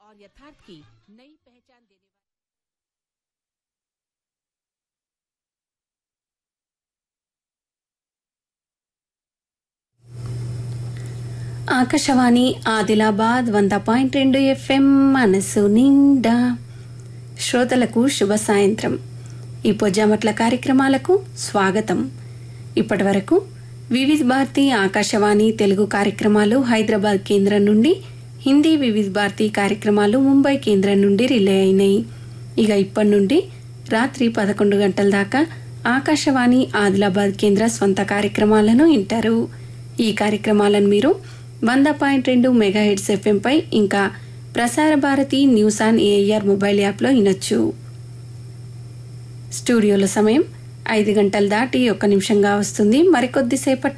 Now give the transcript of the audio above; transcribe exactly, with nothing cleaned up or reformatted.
और यथार्थ की नई पहचान देने वाले ఆకాశవాణి ఆదిలాబాద్ వంద పాయింట్ రెండు ఎఫ్ఎం మనసు నిండా శ్రోతలకు శుభ సాయంత్రం. ఈ పొజ్జామట్ల కార్యక్రమాలకు స్వాగతం. ఇప్పటి వరకు వివిధ భారతి ఆకాశవాణి తెలుగు కార్యక్రమాలు హైదరాబాద్ కేంద్రం నుండి, హిందీ వివిధ భారతి కార్యక్రమాలు ముంబై కేంద్రం నుండి రిలే అయినాయి. ఇక ఇప్పటి నుండి రాత్రి పదకొండు గంటల దాకా ఆకాశవాణి ఆదిలాబాద్ కేంద్ర స్వంత కార్యక్రమాలను వింటారు. ఈ కార్యక్రమాలను మీరు వంద పాయింట్ రెండు మెగా హెడ్స్ ఎఫ్ఎంపై ఇంకా Prasar Bharati news on AIR mobile యాప్లో వినొచ్చు. స్టూడియోలో సమయం ఐదు గంటలు దాటి ఒక్క నిమిషంగా వస్తుంది. మరికొద్దిసేపటి